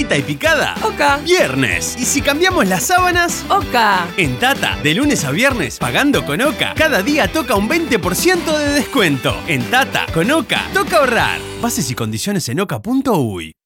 frita y picada, Oka. viernes. Y si cambiamos las sábanas, Oka. en Tata, de lunes a viernes, pagando con Oka, cada día toca un 20% de descuento. En Tata, con Oka, toca ahorrar. Bases y condiciones en oka.uy.